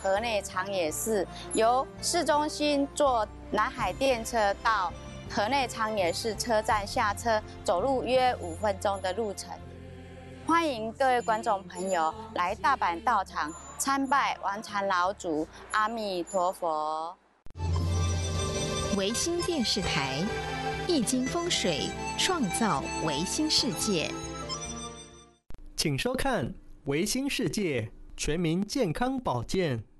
河内长野市，由市中心坐南海电车到河内长野市车站下车，走路约5分钟的路程。欢迎各位观众朋友来大阪道场参拜王禅老祖，阿弥陀佛。 维新电视台，易经风水，创造维新世界。 请收看《维新世界全民健康保健》。